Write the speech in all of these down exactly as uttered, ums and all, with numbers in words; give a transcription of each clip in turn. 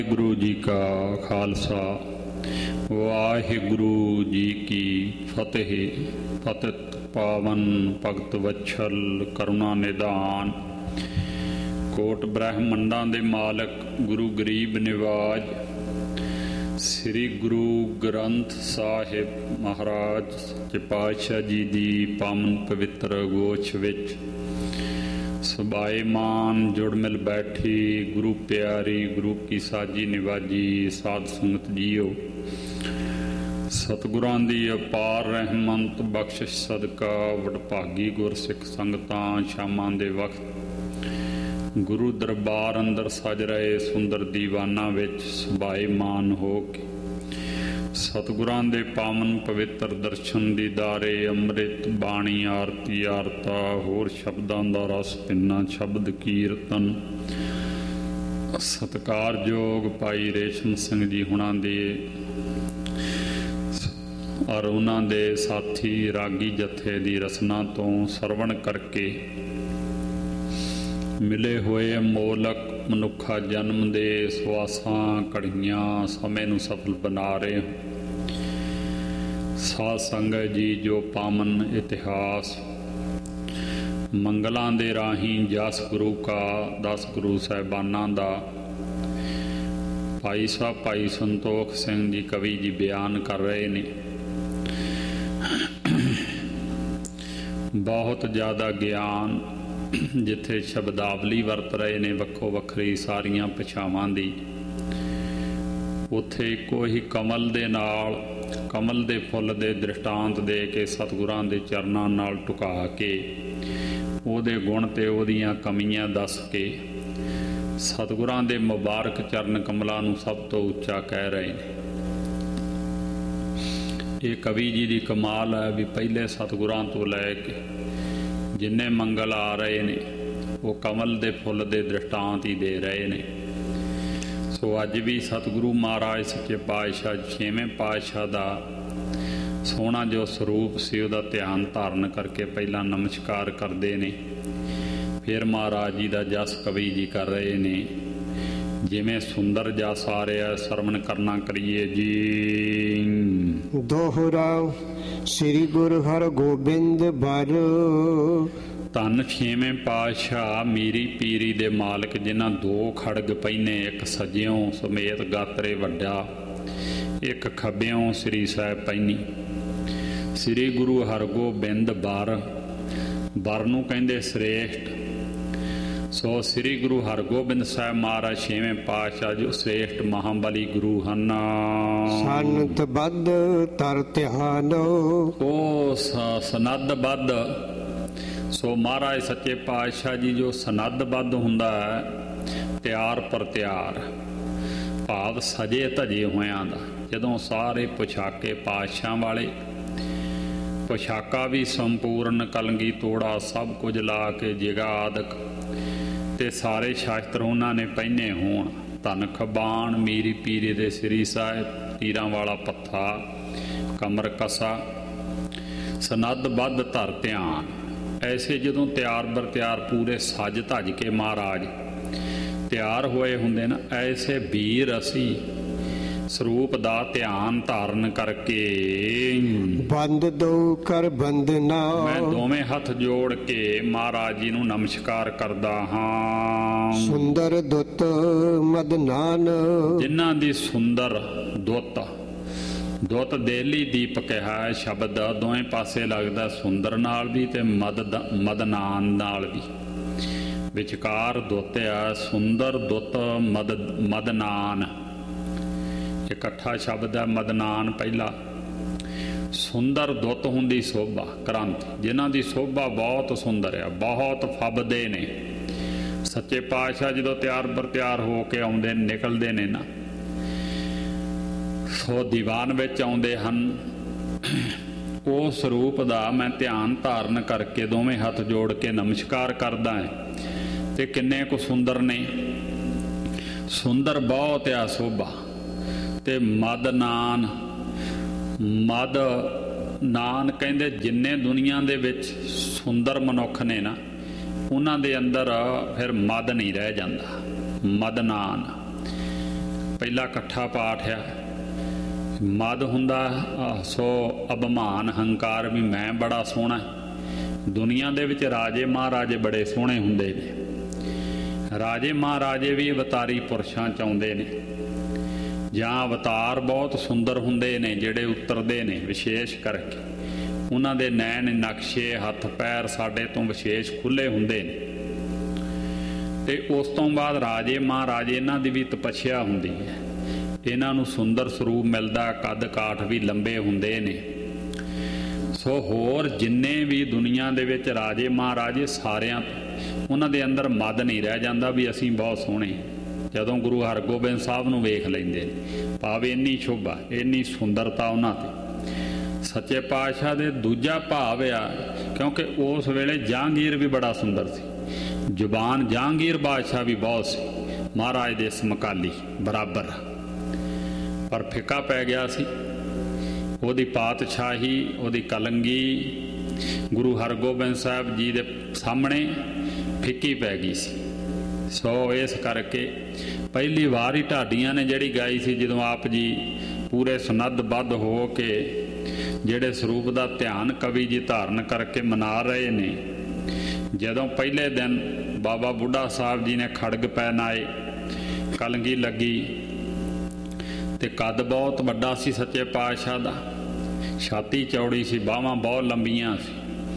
ਵਾਹਿਗੁਰੂ ਜੀ ਕਾ ਖਾਲਸਾ ਵਾਹਿਗੁਰੂ ਜੀ ਕੀ ਫਤਿਹ। ਪਤਿਤ ਪਾਵਨ ਭਗਤ ਵਛਲ ਕਰੁਣਾ ਨਿਧਾਨ, ਕੋਟ ਬ੍ਰਹਮੰਡਾਂ ਦੇ ਮਾਲਕ ਗੁਰੂ ਗਰੀਬ ਨਿਵਾਜ ਸ੍ਰੀ ਗੁਰੂ ਗ੍ਰੰਥ ਸਾਹਿਬ ਮਹਾਰਾਜ ਸੱਚੇ ਪਾਤਸ਼ਾਹ ਜੀ ਦੀ ਪਾਵਨ ਪਵਿੱਤਰ ਗੋਸ਼ ਵਿੱਚ ਸਬਾਏਮਾਨ ਜੁੜ ਮਿਲ ਬੈਠੀ ਗੁਰੂ ਪਿਆਰੀ ਗੁਰੂ ਕੀ ਸਾਜੀ ਨਿਵਾਜੀ ਸਾਧ ਸੰਗਤ ਜੀਓ, ਸਤਿਗੁਰਾਂ ਦੀ ਅਪਾਰ ਰਹਿਮਤ ਬਖਸ਼ਿਸ਼ ਸਦਕਾ ਵਡਭਾਗੀ ਗੁਰਸਿੱਖ ਸੰਗਤਾਂ ਸ਼ਾਮਾਂ ਦੇ ਵਕਤ ਗੁਰੂ ਦਰਬਾਰ ਅੰਦਰ ਸਜ ਰਹੇ ਸੁੰਦਰ ਦੀਵਾਨਾਂ ਵਿੱਚ ਸਬਾਏਮਾਨ ਹੋ ਕੇ ਸਤਿਗੁਰਾਂ ਦੇ ਪਾਵਨ ਪਵਿੱਤਰ ਦਰਸ਼ਨ ਦੀਦਾਰੇ ਅੰਮ੍ਰਿਤ ਬਾਣੀ ਆਰਤੀ ਆਰਤਾ ਹੋਰ ਸ਼ਬਦਾਂ ਦਾ ਰਸ ਪਿੰਨਾ ਸ਼ਬਦ ਕੀਰਤਨ ਸਤਿਕਾਰਯੋਗ ਭਾਈ ਰੇਸ਼ਮ ਸਿੰਘ ਜੀ ਹੁਣਾਂ ਦੇ ਔਰ ਉਹਨਾਂ ਦੇ ਸਾਥੀ ਰਾਗੀ ਜਥੇ ਦੀ ਰਸਨਾ ਤੋਂ ਸਰਵਣ ਕਰਕੇ ਮਿਲੇ ਹੋਏ ਅਮੋਲਕ ਮਨੁੱਖਾ ਜਨਮ ਦੇ ਸਵਾਸਾਂ ਘੜੀਆਂ ਸਮੇਂ ਨੂੰ ਸਫਲ ਬਣਾ ਰਹੇ ਸਾਧ ਸੰਗਤ ਜੀ ਜੋ ਪਾਵਨ ਇਤਿਹਾਸ ਮੰਗਲਾਂ ਦੇ ਰਾਹੀਂ ਜਸ ਗੁਰੂ ਕਾ ਦਸ ਗੁਰੂ ਸਾਹਿਬਾਨਾਂ ਦਾ ਭਾਈ ਸਾਹਿਬ ਭਾਈ ਸੰਤੋਖ ਸਿੰਘ ਜੀ ਕਵੀ ਜੀ ਬਿਆਨ ਕਰ ਰਹੇ ਨੇ। ਬਹੁਤ ਜ਼ਿਆਦਾ ਗਿਆਨ ਜਿੱਥੇ ਸ਼ਬਦਾਵਲੀ ਵਰਤ ਰਹੇ ਨੇ ਵੱਖੋ ਵੱਖਰੀ ਸਾਰੀਆਂ ਭਾਸ਼ਾਵਾਂ ਦੀ, ਉੱਥੇ ਇੱਕੋ ਹੀ ਕਮਲ ਦੇ ਨਾਲ ਕਮਲ ਦੇ ਫੁੱਲ ਦੇ ਦ੍ਰਿਸ਼ਟਾਂਤ ਦੇ ਕੇ ਸਤਿਗੁਰਾਂ ਦੇ ਚਰਨਾਂ ਨਾਲ ਟੁਕਾ ਕੇ ਉਹਦੇ ਗੁਣ ਤੇ ਉਹਦੀਆਂ ਕਮੀਆਂ ਦੱਸ ਕੇ ਸਤਿਗੁਰਾਂ ਦੇ ਮੁਬਾਰਕ ਚਰਨ ਕਮਲਾਂ ਨੂੰ ਸਭ ਤੋਂ ਉੱਚਾ ਕਹਿ ਰਹੇ ਨੇ। ਇਹ ਕਵੀ ਜੀ ਦੀ ਕਮਾਲ ਹੈ ਵੀ ਪਹਿਲੇ ਸਤਿਗੁਰਾਂ ਤੋਂ ਲੈ ਕੇ ਜਿੰਨੇ ਮੰਗਲ ਆ ਰਹੇ ਨੇ ਉਹ ਕਮਲ ਦੇ ਫੁੱਲ ਦੇ ਦ੍ਰਿਸ਼ਟਾਂਤ ਹੀ ਦੇ ਰਹੇ ਨੇ। ਸੋ ਅੱਜ ਵੀ ਸਤਿਗੁਰੂ ਮਹਾਰਾਜ ਸੱਚੇ ਪਾਤਸ਼ਾਹ ਛੇਵੇਂ ਪਾਤਸ਼ਾਹ ਦਾ ਸੋਹਣਾ ਜੋ ਸਰੂਪ ਸੀ ਉਹਦਾ ਧਿਆਨ ਧਾਰਨ ਕਰਕੇ ਪਹਿਲਾਂ ਨਮਸਕਾਰ ਕਰਦੇ ਨੇ, ਫਿਰ ਮਹਾਰਾਜ ਜੀ ਦਾ ਜਸ ਕਵੀ ਜੀ ਕਰ ਰਹੇ ਨੇ। ਜਿਵੇਂ ਸੁੰਦਰ ਜਸ ਆ ਰਿਹਾ ਸਰਵਣ ਕਰਨਾ ਕਰੀਏ ਜੀ। ਦੋਹਰਾ ਸ੍ਰੀ ਗੁਰੂ ਹਰਗੋਬਿੰਦ ਬਰ ਧੰਨ ਛੇਵੇਂ ਪਾਤਸ਼ਾਹ ਮੀਰੀ ਪੀਰੀ ਦੇ ਮਾਲਕ, ਜਿਨ੍ਹਾਂ ਦੋ ਖੜਗ ਪਹਿਨੇ, ਇੱਕ ਸੱਜਿਓਂ ਸਮੇਤ ਗਾਤਰੇ ਵੱਡਾ, ਇੱਕ ਖੱਬਿਓਂ ਸ੍ਰੀ ਸਾਹਿਬ ਪਹਿਨੀ। ਸ੍ਰੀ ਗੁਰੂ ਹਰਗੋਬਿੰਦ ਬਰ, ਬਰ ਨੂੰ ਕਹਿੰਦੇ ਸ੍ਰੇਸ਼ਟ। ਸੋ ਸ੍ਰੀ ਗੁਰੂ ਹਰਗੋਬਿੰਦ ਸਾਹਿਬ ਮਹਾਰਾਜ ਛੇਵੇਂ ਪਾਤਸ਼ਾਹ ਜੋ ਸ੍ਰੇਸ਼ਟ ਮਹਾਂਬਲੀ ਗੁਰੂ ਹਨ। ਸੰਤ ਬੱਧ ਤਰ ਧਿਆਨ, ਉਹ ਸਨੱਧ ਬੱਧ। ਸੋ ਮਹਾਰਾਜ ਸੱਚੇ ਪਾਤਸ਼ਾਹ ਜੀ ਜੋ ਸਨੱਧ ਬੱਧ ਹੁੰਦਾ ਹੈ, ਤਿਆਰ ਪਰ ਤਿਆਰ ਭਾਵ ਸਜੇ ਧਜੇ ਹੋਇਆਂ ਦਾ। ਜਦੋਂ ਸਾਰੇ ਪੁਸ਼ਾਕੇ ਪਾਤਸ਼ਾਹ ਵਾਲੇ, ਪੁਸ਼ਾਕਾ ਵੀ ਸੰਪੂਰਨ ਕਲਗੀ ਤੋੜਾ ਸਭ ਕੁਝ ਲਾ ਕੇ ਜਿਗਾ ਆਦਿਕ ਤੇ ਸਾਰੇ ਸ਼ਾਸਤਰ ਉਹਨਾਂ ਨੇ ਪਹਿਨੇ ਹੋਣ। ਧਨ ਖਬਾਨ ਮੀਰੀ ਪੀਰੀ ਦੇ ਸ੍ਰੀ ਸਾਹਿਬ, ਤੀਰਾਂ ਵਾਲਾ ਪੱਥਾ ਕਮਰ ਕਸਾ, ਸਨੱਧ ਬੱਧ ਧਰ ਧਿਆਨ। ਐਸੇ ਜਦੋਂ ਤਿਆਰ ਬਰ ਤਿਆਰ ਪੂਰੇ ਸੱਜ ਧੱਜ ਕੇ ਮਹਾਰਾਜ ਤਿਆਰ ਹੋਏ ਹੁੰਦੇ ਨਾ, ਐਸੇ ਵੀਰ ਅਸੀਂ ਸਰੂਪ ਦਾ ਧਿਆਨ ਧਾਰਨ ਕਰਕੇ ਬੰਦ ਦੋ ਕਰ ਬੰਦਨਾ, ਮੈਂ ਦੋਵੇਂ ਹੱਥ ਜੋੜ ਕੇ ਮਹਾਰਾਜ ਜੀ ਨੂੰ ਨਮਸਕਾਰ ਕਰਦਾ ਹਾਂ। ਸੁੰਦਰ ਦੁੱਤ ਮਦਨਾਨ, ਜਿਨ੍ਹਾਂ ਦੀ ਸੁੰਦਰ ਦੁੱਤ, ਦੁੱਤ ਦੇਲੀ ਦੀਪਕ ਹੈ ਸ਼ਬਦ, ਦੋਵੇਂ ਪਾਸੇ ਲੱਗਦਾ ਸੁੰਦਰ ਨਾਲ ਵੀ ਤੇ ਮਦ ਮਦਨਾਨ ਨਾਲ ਵੀ। ਵਿਚਕਾਰ ਦੁੱਤ ਆ ਸੁੰਦਰ ਦੁੱਤ ਮਦ ਮਦਨਾਨ, ਇਕੱਠਾ ਸ਼ਬਦ ਹੈ। ਮਦਨਾਨ ਪਹਿਲਾ। ਸੁੰਦਰ ਦੁੱਤ ਹੁੰਦੀ ਸੋਭਾ ਕ੍ਰਾਂਤੀ, ਜਿਨ੍ਹਾਂ ਦੀ ਸੋਭਾ ਬਹੁਤ ਸੁੰਦਰ ਆ, ਬਹੁਤ ਫੱਬਦੇ ਨੇ। ਸੱਚੇ ਪਾਤਸ਼ਾਹ ਜਦੋਂ ਤਿਆਰ ਬਰ ਤਿਆਰ ਹੋ ਕੇ ਆਉਂਦੇ ਨਿਕਲਦੇ ਨੇ ਨਾ, ਸੋ ਦੀਵਾਨ ਵਿੱਚ ਆਉਂਦੇ ਹਨ। ਉਹ ਸਰੂਪ ਦਾ ਮੈਂ ਧਿਆਨ ਧਾਰਨ ਕਰਕੇ ਦੋਵੇਂ ਹੱਥ ਜੋੜ ਕੇ ਨਮਸਕਾਰ ਕਰਦਾ ਹੈ। ਤੇ ਕਿੰਨੇ ਕੁ ਸੁੰਦਰ ਨੇ, ਸੁੰਦਰ ਬਹੁਤ ਆ ਸੋਭਾ। ਤੇ ਮਦ ਨਾਨ, ਮਦ ਨਾਨ ਕਹਿੰਦੇ ਜਿੰਨੇ ਦੁਨੀਆ ਦੇ ਵਿੱਚ ਸੁੰਦਰ ਮਨੁੱਖ ਨੇ ਨਾ, ਉਹਨਾਂ ਦੇ ਅੰਦਰ ਫਿਰ ਮਦ ਨਹੀਂ ਰਹਿ ਜਾਂਦਾ, ਮਦਨਾਨ। ਪਹਿਲਾ ਇਕੱਠਾ ਪਾਠ ਆ। ਮਦ ਹੁੰਦਾ ਸੋ ਅਭਿਮਾਨ ਹੰਕਾਰ ਵੀ ਮੈਂ ਬੜਾ ਸੋਹਣਾ। ਦੁਨੀਆ ਦੇ ਵਿੱਚ ਰਾਜੇ ਮਹਾਰਾਜੇ ਬੜੇ ਸੋਹਣੇ ਹੁੰਦੇ ਨੇ। ਰਾਜੇ ਮਹਾਰਾਜੇ ਵੀ ਅਵਤਾਰੀ ਪੁਰਸ਼ਾਂ 'ਚ ਆਉਂਦੇ ਨੇ, ਜਾਂ ਅਵਤਾਰ ਬਹੁਤ ਸੁੰਦਰ ਹੁੰਦੇ ਨੇ ਜਿਹੜੇ ਉਤਰਦੇ ਨੇ। ਵਿਸ਼ੇਸ਼ ਕਰਕੇ ਉਹਨਾਂ ਦੇ ਨੈਣ ਨਕਸ਼ੇ ਹੱਥ ਪੈਰ ਸਾਡੇ ਤੋਂ ਵਿਸ਼ੇਸ਼ ਖੁੱਲ੍ਹੇ ਹੁੰਦੇ ਨੇ। ਅਤੇ ਉਸ ਤੋਂ ਬਾਅਦ ਰਾਜੇ ਮਹਾਰਾਜੇ ਇਹਨਾਂ ਦੀ ਵੀ ਤਪੱਸਿਆ ਹੁੰਦੀ ਹੈ। ਇਹਨਾਂ ਨੂੰ ਸੁੰਦਰ ਸਰੂਪ ਮਿਲਦਾ, ਕੱਦ ਕਾਠ ਵੀ ਲੰਬੇ ਹੁੰਦੇ ਨੇ। ਸੋ ਹੋਰ ਜਿੰਨੇ ਵੀ ਦੁਨੀਆ ਦੇ ਵਿੱਚ ਰਾਜੇ ਮਹਾਰਾਜੇ ਸਾਰਿਆਂ ਉਹਨਾਂ ਦੇ ਅੰਦਰ ਮਦ ਨਹੀਂ ਰਹਿ ਜਾਂਦਾ ਵੀ ਅਸੀਂ ਬਹੁਤ ਸੋਹਣੇ। ਜਦੋਂ ਗੁਰੂ ਹਰਗੋਬਿੰਦ ਸਾਹਿਬ ਨੂੰ ਵੇਖ ਲੈਂਦੇ ਨੇ, ਭਾਵੇਂ ਇੰਨੀ ਸ਼ੋਭਾ ਇੰਨੀ ਸੁੰਦਰਤਾ ਉਹਨਾਂ 'ਤੇ। ਸੱਚੇ ਪਾਤਸ਼ਾਹ ਦੇ ਦੂਜਾ ਭਾਵ ਆ, ਕਿਉਂਕਿ ਉਸ ਵੇਲੇ ਜਹਾਂਗੀਰ ਵੀ ਬੜਾ ਸੁੰਦਰ ਸੀ। ਜ਼ੁਬਾਨ ਜਹਾਂਗੀਰ ਬਾਦਸ਼ਾਹ ਵੀ ਬਹੁਤ ਸੀ, ਮਹਾਰਾਜ ਦੇ ਸਮਕਾਲੀ ਬਰਾਬਰ, ਪਰ ਫਿੱਕਾ ਪੈ ਗਿਆ ਸੀ। ਉਹਦੀ ਪਾਤਸ਼ਾਹੀ, ਉਹਦੀ ਕਲੰਗੀ ਗੁਰੂ ਹਰਗੋਬਿੰਦ ਸਾਹਿਬ ਜੀ ਦੇ ਸਾਹਮਣੇ ਫਿੱਕੀ ਪੈ ਗਈ ਸੀ। ਸੋ ਇਸ ਕਰਕੇ ਪਹਿਲੀ ਵਾਰ ਹੀ ਢਾਡੀਆਂ ਨੇ ਜਿਹੜੀ ਗਾਈ ਸੀ, ਜਦੋਂ ਆਪ ਜੀ ਪੂਰੇ ਸੁਨੱਧਬੱਧ ਹੋ ਕੇ ਜਿਹੜੇ ਸਰੂਪ ਦਾ ਧਿਆਨ ਕਵੀ ਜੀ ਧਾਰਨ ਕਰਕੇ ਮਨਾ ਰਹੇ ਨੇ। ਜਦੋਂ ਪਹਿਲੇ ਦਿਨ ਬਾਬਾ ਬੁੱਢਾ ਸਾਹਿਬ ਜੀ ਨੇ ਖੜਗ ਪਹਿਨਾਏ, ਕਲਗੀ ਲੱਗੀ, ਅਤੇ ਕੱਦ ਬਹੁਤ ਵੱਡਾ ਸੀ ਸੱਚੇ ਪਾਤਸ਼ਾਹ ਦਾ। ਛਾਤੀ ਚੌੜੀ ਸੀ, ਬਾਹਾਂ ਬਹੁਤ ਲੰਬੀਆਂ ਸੀ।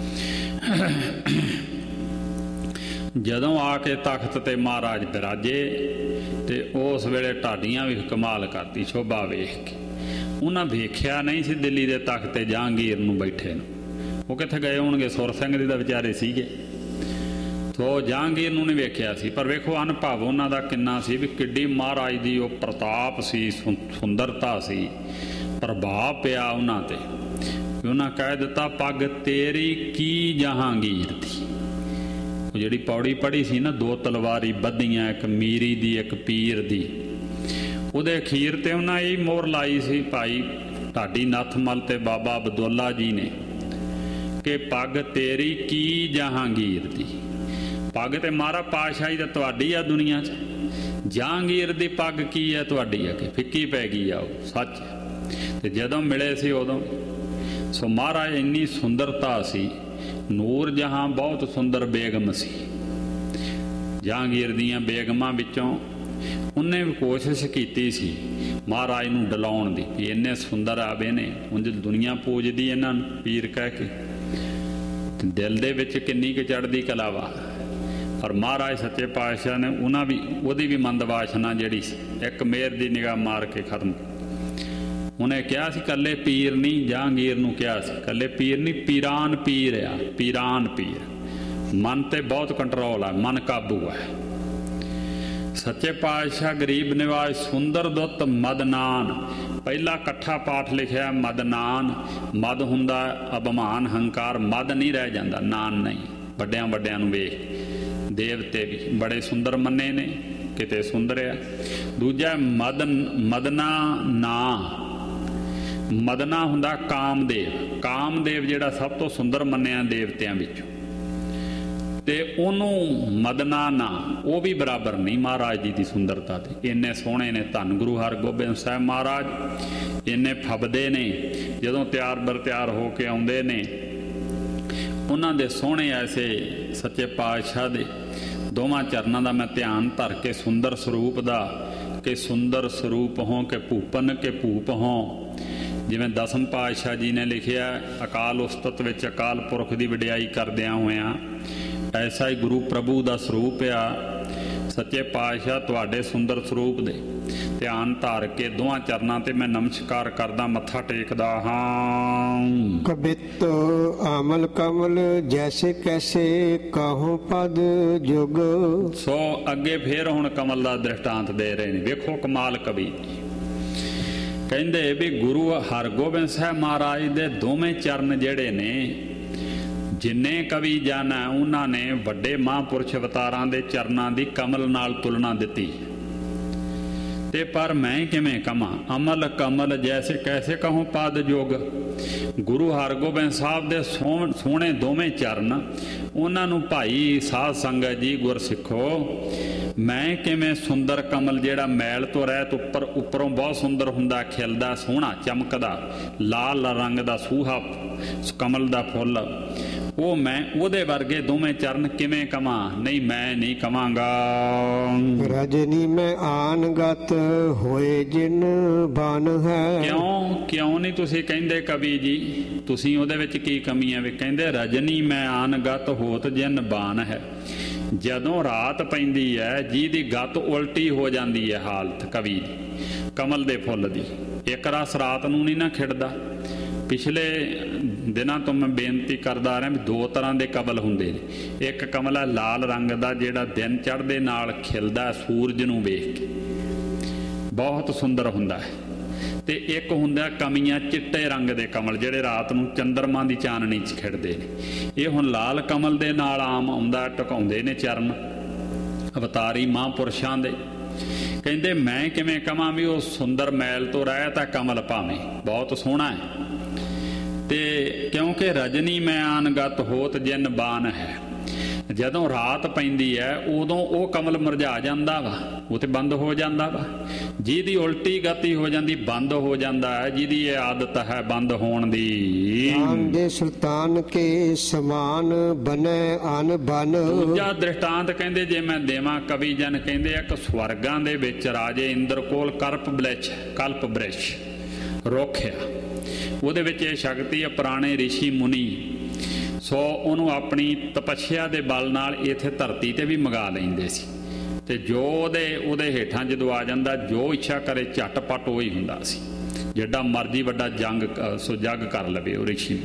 ਜਦੋਂ ਆ ਕੇ ਤਖਤ 'ਤੇ ਮਹਾਰਾਜ ਬਿਰਾਜੇ, ਅਤੇ ਉਸ ਵੇਲੇ ਢਾਡੀਆਂ ਵੀ ਕਮਾਲ ਕਰਤੀ ਸ਼ੋਭਾ ਵੇਖ ਕੇ। ਉਹਨਾਂ ਵੇਖਿਆ ਨਹੀਂ ਸੀ ਦਿੱਲੀ ਦੇ ਤਖਤ 'ਤੇ ਜਹਾਂਗੀਰ ਨੂੰ ਬੈਠੇ ਨੂੰ। ਉਹ ਕਿੱਥੇ ਗਏ ਹੋਣਗੇ, ਸੁਰ ਸਿੰਘ ਦੇ ਤਾਂ ਵਿਚਾਰੇ ਸੀਗੇ। ਸੋ ਜਹਾਂਗੀਰ ਨੂੰ ਨਹੀਂ ਵੇਖਿਆ ਸੀ, ਪਰ ਵੇਖੋ ਅਨੁਭਵ ਉਹਨਾਂ ਦਾ ਕਿੰਨਾ ਸੀ ਵੀ ਕਿੱਡੀ ਮਹਾਰਾਜ ਦੀ ਉਹ ਪ੍ਰਤਾਪ ਸੀ, ਸੁੰਦਰਤਾ ਸੀ, ਪ੍ਰਭਾਵ ਪਿਆ ਉਹਨਾਂ 'ਤੇ। ਉਹਨਾਂ ਕਹਿ ਦਿੱਤਾ, ਪੱਗ ਤੇਰੀ ਕੀ ਜਹਾਂਗੀਰ ਦੀ। ਉਹ ਜਿਹੜੀ ਪੌੜੀ ਪੜ੍ਹੀ ਸੀ ਨਾ, ਦੋ ਤਲਵਾਰੀ ਬੱਧੀਆਂ, ਇੱਕ ਮੀਰੀ ਦੀ ਇੱਕ ਪੀਰ ਦੀ, ਉਹਦੇ ਅਖੀਰ 'ਤੇ ਉਹਨਾਂ ਇਹ ਮੋਹਰ ਲਾਈ ਸੀ ਭਾਈ ਢਾਡੀ ਨੱਥ ਮੱਲ ਤੇ ਬਾਬਾ ਅਬਦੁੱਲਾ ਜੀ ਨੇ, ਕਿ ਪੱਗ ਤੇਰੀ ਕੀ ਜਹਾਂਗੀਰ ਦੀ। ਪੱਗ ਤੇ ਮਹਾਰਾਜ ਪਾਤਸ਼ਾਹੀ ਤਾਂ ਤੁਹਾਡੀ ਆ ਦੁਨੀਆ 'ਚ, ਜਹਾਂਗੀਰ ਦੀ ਪੱਗ ਕੀ ਹੈ ਤੁਹਾਡੀ ਆ ਕਿ ਫਿੱਕੀ ਪੈ ਗਈ ਆ। ਉਹ ਸੱਚ। ਤੇ ਜਦੋਂ ਮਿਲੇ ਸੀ ਉਦੋਂ, ਸੋ ਮਹਾਰਾਜ ਇੰਨੀ ਸੁੰਦਰਤਾ ਸੀ। ਨੂਰ ਜਹਾਂ ਬਹੁਤ ਸੁੰਦਰ ਬੇਗਮ ਸੀ। ਜਹਾਂਗੀਰ ਦੀਆਂ ਬੇਗਮਾਂ ਵਿੱਚੋਂ ਉਹਨੇ ਵੀ ਕੋਸ਼ਿਸ਼ ਕੀਤੀ ਸੀ ਮਹਾਰਾਜ ਨੂੰ ਡਲਾਉਣ ਦੀ, ਵੀ ਇੰਨੇ ਸੁੰਦਰ ਆਵੇ ਨੇ। ਉਂਝ ਦੁਨੀਆ ਪੂਜਦੀ ਇਹਨਾਂ ਨੂੰ ਪੀਰ ਕਹਿ ਕੇ, ਦਿਲ ਦੇ ਵਿੱਚ ਕਿੰਨੀ ਕੁ ਚੜ੍ਹਦੀ ਕਲਾ ਵਾ। ਪਰ ਮਹਾਰਾਜ ਸੱਚੇ ਪਾਤਸ਼ਾਹ ਨੇ ਉਹਨਾਂ ਵੀ ਉਹਦੀ ਵੀ ਮੰਦ ਵਾਸ਼ਨਾ ਜਿਹੜੀ ਸੀ, ਇੱਕ ਮੇਰ ਦੀ ਨਿਗਾਹ ਮਾਰ ਕੇ ਖਤਮ। ਉਹਨੇ ਕਿਹਾ ਸੀ ਇਕੱਲੇ ਪੀਰ ਨਹੀਂ, ਜਹਾਂਗੀਰ ਨੂੰ ਕਿਹਾ ਸੀ ਇਕੱਲੇ ਪੀਰ ਨਹੀਂ, ਪੀਰਾਨ ਪੀਰ ਆ, ਪੀਰਾਨ ਪੀਰ। ਮਨ 'ਤੇ ਬਹੁਤ ਕੰਟਰੋਲ ਆ, ਮਨ ਕਾਬੂ ਹੈ। ਸੱਚੇ ਪਾਤਸ਼ਾਹ ਗਰੀਬ ਨਿਵਾਜ ਸੁੰਦਰ ਦੁੱਤ ਮਦਨਾਨ, ਪਹਿਲਾ ਇਕੱਠਾ ਪਾਠ ਲਿਖਿਆ ਮਦਨਾਨ। ਮਦ ਹੁੰਦਾ ਅਭਿਮਾਨ ਹੰਕਾਰ, ਮਦ ਨਹੀਂ ਰਹਿ ਜਾਂਦਾ, ਨਾਨ ਨਹੀਂ। ਵੱਡਿਆਂ ਵੱਡਿਆਂ ਨੂੰ ਵੇਖ ਦੇਵਤੇ ਵੀ ਬੜੇ ਸੁੰਦਰ ਮੰਨੇ ਨੇ, ਕਿਤੇ ਸੁੰਦਰ ਆ। ਦੂਜਾ ਮਦਨ ਮਦਨਾ ਨਾ, ਮਦਨਾ ਹੁੰਦਾ ਕਾਮਦੇਵ। ਕਾਮਦੇਵ ਜਿਹੜਾ ਸਭ ਤੋਂ ਸੁੰਦਰ ਮੰਨਿਆ ਦੇਵਤਿਆਂ ਵਿੱਚੋਂ, ਤੇ ਉਹਨੂੰ ਮਦਨਾ ਨਾ, ਉਹ ਵੀ ਬਰਾਬਰ ਨਹੀਂ ਮਹਾਰਾਜ ਜੀ ਦੀ ਸੁੰਦਰਤਾ ਤੇ। ਇੰਨੇ ਸੋਹਣੇ ਨੇ ਧੰਨ ਗੁਰੂ ਹਰਗੋਬਿੰਦ ਸਾਹਿਬ ਮਹਾਰਾਜ, ਇੰਨੇ ਫੱਬਦੇ ਨੇ। ਜਦੋਂ ਤਿਆਰ ਬਰ ਤਿਆਰ ਹੋ ਕੇ ਆਉਂਦੇ ਨੇ, ਉਹਨਾਂ ਦੇ ਸੋਹਣੇ ਐਸੇ ਸੱਚੇ ਪਾਤਸ਼ਾਹ ਦੇ ਦੋਵਾਂ ਚਰਨਾਂ ਦਾ ਮੈਂ ਧਿਆਨ ਧਰ ਕੇ ਸੁੰਦਰ ਸਰੂਪ ਦਾ, ਕਿ ਸੁੰਦਰ ਸਰੂਪ ਹੋਂ ਕਿ ਭੂਪਨ ਕੇ ਭੂਪ ਹੋਂ। ਜਿਵੇਂ ਦਸਮ ਪਾਤਸ਼ਾਹ ਜੀ ਨੇ ਲਿਖਿਆ, ਅਕਾਲ ਉਸਤਤ ਵਿੱਚ ਅਕਾਲ ਪੁਰਖ ਦੀ ਵਡਿਆਈ ਕਰਦਿਆਂ ਹੋਇਆਂ, ਐਸਾ ਹੀ ਗੁਰੂ ਪ੍ਰਭੂ ਦਾ ਸਰੂਪ ਆ। ਸੱਚੇ ਪਾਤਸ਼ਾਹ ਤੁਹਾਡੇ ਸੁੰਦਰ ਸਰੂਪ ਦੇ ਧਿਆਨ ਧਾਰ ਕੇ ਦੋਵਾਂ ਚਰਨਾਂ 'ਤੇ ਮੈਂ ਨਮਸਕਾਰ ਕਰਦਾ, ਮੱਥਾ ਟੇਕਦਾ ਹਾਂ। ਕਬਿਤ ਆਮਲ ਕਮਲ ਜੈਸੇ ਕੈਸੇ ਕਹੋ ਪਦ ਜੁਗ। ਸੋ ਅੱਗੇ ਫੇਰ ਹੁਣ ਕਮਲ ਦਾ ਦ੍ਰਿਸ਼ਟਾਂਤ ਦੇ ਰਹੇ ਨੇ। ਵੇਖੋ ਕਮਾਲ ਕਵੀ ਕਹਿੰਦੇ ਵੀ ਗੁਰੂ ਹਰਗੋਬਿੰਦ ਸਾਹਿਬ ਮਹਾਰਾਜ ਦੇ ਦੋਵੇਂ ਚਰਨ ਜਿਹੜੇ ਨੇ, ਜਿੰਨੇ ਕਵੀ ਜਨ ਹੈ ਉਹਨਾਂ ਨੇ ਵੱਡੇ ਮਹਾਂਪੁਰਸ਼ ਅਵਤਾਰਾਂ ਦੇ ਚਰਨਾਂ ਦੀ ਕਮਲ ਨਾਲ ਤੁਲਨਾ ਦਿੱਤੀ। ਤੇ ਪਰ ਮੈਂ ਕਿਵੇਂ ਕਵਾਂ, ਅਮਲ ਕਮਲ ਜੈਸੇ ਕੈਸੇ ਕਹੂੰ ਪਦ ਜੋਗ। ਗੁਰੂ ਹਰਗੋਬਿੰਦ ਸਾਹਿਬ ਦੇ ਸੋਹਣੇ ਦੋਵੇਂ ਚਰਨ, ਉਹਨਾਂ ਨੂੰ ਭਾਈ ਸਾਧ ਸੰਗਤ ਜੀ ਗੁਰਸਿੱਖੋ ਮੈਂ ਕਿਵੇਂ ਸੁੰਦਰ ਕਮਲ ਜਿਹੜਾ ਮੈਲ ਤੋਂ ਰਹਿਤ ਉੱਪਰ ਉੱਪਰੋਂ ਬਹੁਤ ਸੁੰਦਰ ਹੁੰਦਾ, ਖਿਲਦਾ, ਸੋਹਣਾ, ਚਮਕਦਾ, ਲਾਲ ਰੰਗ ਦਾ ਸੂਹਾ ਕਮਲ ਦਾ ਫੁੱਲ, ਉਹ ਮੈਂ ਉਹਦੇ ਵਰਗੇ ਦੋਵੇਂ ਚਰਨ ਕਿਵੇਂ ਕਵਾਂ? ਨਹੀਂ, ਮੈਂ ਨਹੀਂ ਕਵਾਂਗਾ। ਰਜਨੀ ਮੈਂ ਆਨਗਤ ਹੋਏ ਜਿਨ ਬਨ ਹੈ। ਕਿਉਂ ਕਿਉਂ ਨਹੀਂ ਤੁਸੀਂ ਕਹਿੰਦੇ ਕਵੀ ਜੀ? ਤੁਸੀਂ ਉਹਦੇ ਵਿੱਚ ਕੀ ਕਮੀ ਹੈ? ਵੀ ਕਹਿੰਦੇ ਰਜਨੀ ਮੈਂ ਆਨਗਤ ਹੋਤ ਜਿਨ ਬਾਨ ਹੈ। ਜਦੋਂ ਰਾਤ ਪੈਂਦੀ ਹੈ ਜਿਹਦੀ ਗੱਤ ਉਲਟੀ ਹੋ ਜਾਂਦੀ ਹੈ ਹਾਲਤ ਕਵੀ ਦੀ, ਕਮਲ ਦੇ ਫੁੱਲ ਦੀ। ਇੱਕ ਰਸ ਰਾਤ ਨੂੰ ਨਹੀਂ ਨਾ ਖਿੜਦਾ। ਪਿਛਲੇ ਦਿਨਾਂ ਤੋਂ ਮੈਂ ਬੇਨਤੀ ਕਰਦਾ ਰਿਹਾ ਵੀ ਦੋ ਤਰ੍ਹਾਂ ਦੇ ਕਮਲ ਹੁੰਦੇ ਨੇ। ਇੱਕ ਕਮਲ ਹੈ ਲਾਲ ਰੰਗ ਦਾ, ਜਿਹੜਾ ਦਿਨ ਚੜ੍ਹਦੇ ਨਾਲ ਖਿਲਦਾ ਸੂਰਜ ਨੂੰ ਵੇਖ ਕੇ, ਬਹੁਤ ਸੁੰਦਰ ਹੁੰਦਾ ਹੈ। ਤੇ ਇੱਕ ਹੁੰਦਾ ਕਮੀਆਂ ਚਿੱਟੇ ਰੰਗ ਦੇ ਕਮਲ, ਜਿਹੜੇ ਰਾਤ ਨੂੰ ਚੰਦਰਮਾ ਦੀ ਚਾਨਣੀ 'ਚ ਖਿੜਦੇ ਨੇ। ਇਹ ਹੁਣ ਲਾਲ ਕਮਲ ਦੇ ਨਾਲ ਆਮ ਆਉਂਦਾ, ਟਿਕਾਉਂਦੇ ਨੇ ਚਰਨ ਅਵਤਾਰੀ ਮਹਾਂਪੁਰਸ਼ਾਂ ਦੇ। ਕਹਿੰਦੇ ਮੈਂ ਕਿਵੇਂ ਕਵਾਂ ਵੀ ਉਹ ਸੁੰਦਰ ਮੈਲ ਤੋਂ ਰਹਿਤ ਹੈ ਕਮਲ ਭਾਵੇਂ, ਬਹੁਤ ਸੋਹਣਾ ਹੈ। ਤੇ ਕਿਉਂਕਿ ਰਜਨੀ ਮੈਂ ਆਨਗਤ ਹੋਤ ਜਿਨ ਬਾਨ ਹੈ। ਜਦੋਂ ਰਾਤ ਪੈਂਦੀ ਹੈ ਉਦੋਂ ਉਹ ਕਮਲ ਮੁਰਝਾ ਜਾਂਦਾ ਵਾ, ਉਹ ਤੇ ਬੰਦ ਹੋ ਜਾਂਦਾ ਵਾ। ਜਿਹਦੀ ਉਲਟੀ ਗਤੀ ਹੋ ਜਾਂਦੀ ਬੰਦ ਹੋ ਜਾਂਦਾ ਹੈ, ਜਿਹਦੀ ਇਹ ਆਦਤ ਹੈ ਬੰਦ ਹੋਣ ਦੀ। ਦੇ ਸੁਲਤਾਨ ਕੇ ਸਮਾਨ ਬਨੇ ਅਨ ਬਨ। ਦੂਜਾ ਦ੍ਰਿਸ਼ਟਾਂਤ ਕਹਿੰਦੇ ਜੇ ਮੈਂ ਦੇਵਾਂ ਕਵੀ ਜਨ, ਕਹਿੰਦੇ ਇੱਕ ਸਵਰਗਾਂ ਦੇ ਵਿੱਚ ਰਾਜੇ ਇੰਦਰ ਕੋਲ ਕਰਪ ਬ੍ਰਿਛ ਕਲਪ ਬ੍ਰਿਛ ਰੁੱਖ ਆ, ਉਹਦੇ ਵਿੱਚ ਇਹ ਸ਼ਕਤੀ ਹੈ ਪੁਰਾਣੇ ਰਿਸ਼ੀ ਮੁਨੀ। ਸੋ ਉਹਨੂੰ ਆਪਣੀ ਤਪੱਸਿਆ ਦੇ ਬਲ ਨਾਲ ਇੱਥੇ ਧਰਤੀ ਤੇ ਵੀ ਮੰਗਾ ਲੈਂਦੇ ਸੀ। ਤੇ ਜੋ ਉਹਦੇ ਉਹਦੇ ਹੇਠਾਂ ਜਦੋਂ ਆ ਜਾਂਦਾ, ਜੋ ਇੱਛਾ ਕਰੇ ਝਟਪਟ ਉਹ ਹੀ ਹੁੰਦਾ ਸੀ। ਜਿੱਡਾ ਮਰਜ਼ੀ ਵੱਡਾ ਜੰਗ ਸੋ ਜੱਗ ਕਰ ਲਵੇ ਉਹ ਰਿਸ਼ੀ।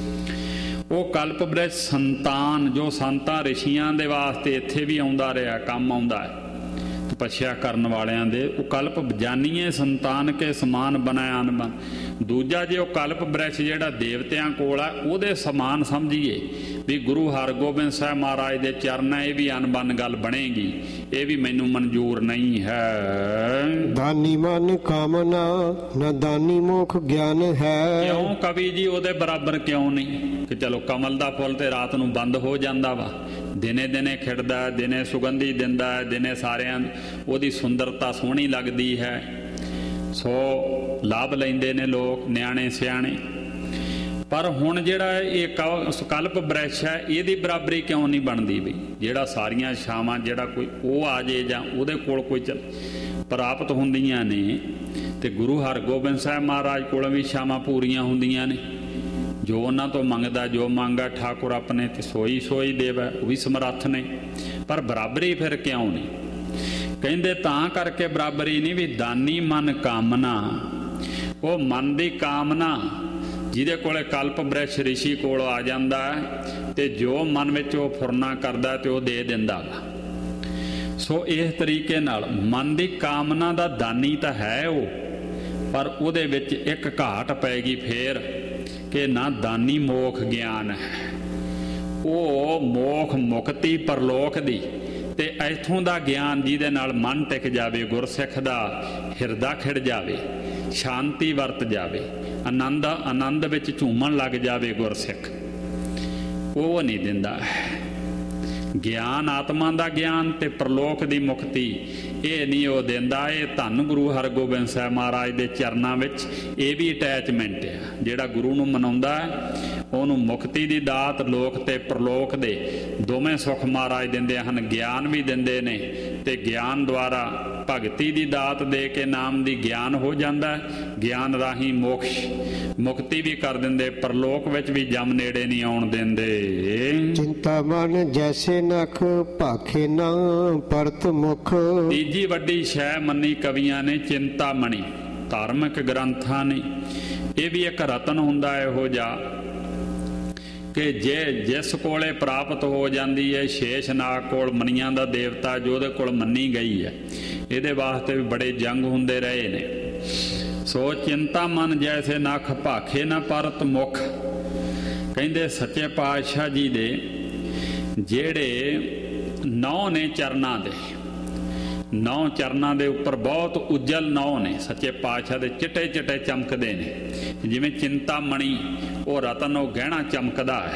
ਉਹ ਕਲਪ ਬ੍ਰਿਛ ਸੰਤਾਨ, ਜੋ ਸੰਤਾਂ ਰਿਸ਼ੀਆਂ ਦੇ ਵਾਸਤੇ ਇੱਥੇ ਵੀ ਆਉਂਦਾ ਰਿਹਾ, ਕੰਮ ਆਉਂਦਾ ਹੈ ਤਪੱਸਿਆ ਕਰਨ ਵਾਲਿਆਂ ਦੇ। ਉਹ ਕਲਪ ਜਾਨੀਏ ਸੰਤਾਨ ਕੇ ਸਮਾਨ ਬਣਾਇਆ ਅਨਬਨ। ਦੂਜਾ ਜੇ ਉਹ ਕਲਪ ਬ੍ਰਿਛ ਜਿਹੜਾ ਦੇਵਤਿਆਂ ਕੋਲ ਆ, ਉਹਦੇ ਸਮਾਨ ਸਮਝੀਏ ਵੀ ਗੁਰੂ ਹਰਗੋਬਿੰਦ ਸਾਹਿਬ ਮਹਾਰਾਜ ਦੇ ਚਰਨ ਹੈ, ਇਹ ਵੀ ਅਨਬਨ ਗੱਲ ਬਣੇਗੀ, ਇਹ ਵੀ ਮੈਨੂੰ ਮਨਜ਼ੂਰ ਨਹੀਂ ਹੈ। ਦਾਨੀ ਮਨ ਕਾਮਨਾ ਨਾ ਦਾਨੀ ਮੁਖ ਗਿਆਨ ਹੈ। ਕਿਉਂ ਕਵੀ ਜੀ ਉਹਦੇ ਬਰਾਬਰ ਕਿਉਂ ਨਹੀਂ? ਕਿ ਚਲੋ ਕਮਲ ਦਾ ਫੁੱਲ ਤੇ ਰਾਤ ਨੂੰ ਬੰਦ ਹੋ ਜਾਂਦਾ ਵਾ, ਦਿਨੇ ਦਿਨੇ ਖਿੜਦਾ, ਦਿਨੇ ਸੁਗੰਧੀ ਦਿੰਦਾ ਹੈ, ਦਿਨੇ ਸਾਰਿਆਂ ਉਹਦੀ ਸੁੰਦਰਤਾ ਸੋਹਣੀ ਲੱਗਦੀ ਹੈ। ਸੋ ਲਾਭ ਲੈਂਦੇ ਨੇ ਲੋਕ, ਨਿਆਣੇ ਸਿਆਣੇ। ਪਰ ਹੁਣ ਜਿਹੜਾ ਇਹ ਕਲਪ ਬ੍ਰਿਛ ਹੈ, ਇਹਦੀ ਬਰਾਬਰੀ ਕਿਉਂ ਨਹੀਂ ਬਣਦੀ? ਬਈ ਜਿਹੜਾ ਸਾਰੀਆਂ ਛਾਵਾਂ ਜਿਹੜਾ ਕੋਈ ਉਹ ਆ ਜੇ ਜਾਂ ਉਹਦੇ ਕੋਲ ਕੋਈ ਚੱਲ ਪ੍ਰਾਪਤ ਹੁੰਦੀਆਂ ਨੇ। ਤੇ ਗੁਰੂ ਹਰਗੋਬਿੰਦ ਸਾਹਿਬ ਮਹਾਰਾਜ ਕੋਲ ਵੀ ਛਾਵਾਂ ਪੂਰੀਆਂ ਹੁੰਦੀਆਂ ਨੇ। ਜੋ ਉਹਨਾਂ ਤੋਂ ਮੰਗਦਾ, ਜੋ ਮੰਗਾ ਠਾਕੁਰ ਆਪਣੇ ਤੇ ਸੋਈ ਸੋਈ ਦੇਵੈ, ਉਹ ਵੀ ਸਮਰੱਥ ਨੇ। ਪਰ ਬਰਾਬਰੀ ਫਿਰ ਕਿਉਂ ਨਹੀਂ? ਕਹਿੰਦੇ ਤਾਂ ਕਰਕੇ ਬਰਾਬਰੀ ਨਹੀਂ ਵੀ ਦਾਨੀ ਮਨ ਕਾਮਨਾ, ਉਹ ਮਨ ਦੀ ਕਾਮਨਾ ਜਿਹਦੇ ਕੋਲੇ ਕਲਪ ਬ੍ਰਿਛ ਰਿਸ਼ੀ ਕੋਲ ਆ ਜਾਂਦਾ ਹੈ, ਤੇ ਜੋ ਮਨ ਵਿੱਚ ਉਹ ਫੁਰਨਾ ਕਰਦਾ ਤੇ ਉਹ ਦੇ ਦਿੰਦਾ ਵਾ। ਸੋ ਇਸ ਤਰੀਕੇ ਨਾਲ ਮਨ ਦੀ ਕਾਮਨਾ ਦਾ ਦਾਨੀ ਤਾਂ ਹੈ ਉਹ, ਪਰ ਉਹਦੇ ਵਿੱਚ ਇੱਕ ਘਾਟ ਪੈ ਗਈ ਫੇਰ ਕਿ ਨਾ ਦਾਨੀ ਮੋਖ ਗਿਆਨ ਹੈ। ਉਹ ਮੋਖ ਮੁਕਤੀ ਪਰਲੋਕ ਦੀ ਤੇ ਇੱਥੋਂ ਦਾ ਗਿਆਨ ਜਿਹਦੇ ਨਾਲ ਮਨ ਟਿਕ ਜਾਵੇ, ਗੁਰਸਿੱਖ ਦਾ ਹਿਰਦਾ ਖਿੜ ਜਾਵੇ, ਸ਼ਾਂਤੀ ਵਰਤ ਜਾਵੇ, ਆਨੰਦ ਆਨੰਦ ਵਿੱਚ ਝੂਮਣ ਲੱਗ ਜਾਵੇ ਗੁਰਸਿੱਖ, ਉਹ ਨਹੀਂ ਦਿੰਦਾ ਗਿਆਨ। ਆਤਮਾ ਦਾ ਗਿਆਨ ਤੇ ਪਰਲੋਕ ਦੀ ਮੁਕਤੀ ਇਹ ਨਹੀਂ ਉਹ ਦਿੰਦਾ। ਇਹ ਧੰਨ ਗੁਰੂ ਹਰਗੋਬਿੰਦ ਸਾਹਿਬ ਮਹਾਰਾਜ ਦੇ ਚਰਨਾਂ ਵਿੱਚ ਇਹ ਵੀ ਅਟੈਚਮੈਂਟ ਆ। ਜਿਹੜਾ ਗੁਰੂ ਨੂੰ ਮਨਾਉਂਦਾ ਉਹਨੂੰ ਮੁਕਤੀ ਦੀ ਦਾਤ, ਲੋਕ ਤੇ ਪਰਲੋਕ ਦੇ ਦੋਵੇਂ ਸੁੱਖ ਮਹਾਰਾਜ ਦਿੰਦੇ ਹਨ। ਗਿਆਨ ਵੀ ਦਿੰਦੇ ਨੇ ਤੇ ਗਿਆਨ ਦੁਆਰਾ ਭਗਤੀ ਦੀ ਦਾਤ ਦੇ ਕੇ ਨਾਮ ਦੀ ਗਿਆਨ ਹੋ ਜਾਂਦਾ। ਗਿਆਨ ਰਾਹੀਂ ਮੋਕਸ਼ ਮੁਕਤੀ ਵੀ ਕਰ ਦਿੰਦੇ, ਪਰਲੋਕ ਵਿੱਚ ਵੀ ਜਮ ਨੇੜੇ ਨਹੀਂ ਆਉਣ ਦਿੰਦੇ। ਚਿੰਤਾ ਮਨ ਜੈਸੇ ਨਖ ਭਾਖੇ ਨਾ ਪਰਤ ਮੁਖ। ਤੀਜੀ ਵੱਡੀ ਸ਼ੈ ਮੰਨੀ ਕਵੀਆਂ ਨੇ ਚਿੰਤਾਮਣੀ, ਧਾਰਮਿਕ ਗ੍ਰੰਥਾਂ ਨੇ। ਇਹ ਵੀ ਇੱਕ ਰਤਨ ਹੁੰਦਾ ਇਹੋ ਜਿਹਾ ਕਿ ਜੇ ਜਿਸ ਕੋਲੇ ਪ੍ਰਾਪਤ ਹੋ ਜਾਂਦੀ ਹੈ, ਸ਼ੇਸ਼ਨਾਗ ਕੋਲ ਮਨੀਆਂ ਦਾ ਦੇਵਤਾ ਜੋ ਉਹਦੇ ਕੋਲ ਮੰਨੀ ਗਈ ਹੈ, ਇਹਦੇ ਵਾਸਤੇ ਵੀ ਬੜੇ ਜੰਗ ਹੁੰਦੇ ਰਹੇ ਨੇ। ਸੋ ਚਿੰਤਾ ਮਨ ਜੈਸੇ ਨਖ ਭਾਖੇ ਨਾ ਪਰਤ ਮੁਖ। ਕਹਿੰਦੇ ਸੱਚੇ ਪਾਤਸ਼ਾਹ ਜੀ ਦੇ ਜਿਹੜੇ ਨੌ ਨੇ ਚਰਨਾਂ ਦੇ, ਨੌ ਚਰਨਾਂ ਦੇ ਉੱਪਰ ਬਹੁਤ ਉਜਲ ਨੌ ਨੇ ਸੱਚੇ ਪਾਤਸ਼ਾਹ ਦੇ, ਚਿੱਟੇ ਚਿੱਟੇ ਚਮਕਦੇ ਨੇ। ਜਿਵੇਂ ਚਿੰਤਾਮਣੀ ਉਹ ਰਤਨ, ਉਹ ਗਹਿਣਾ ਚਮਕਦਾ ਹੈ,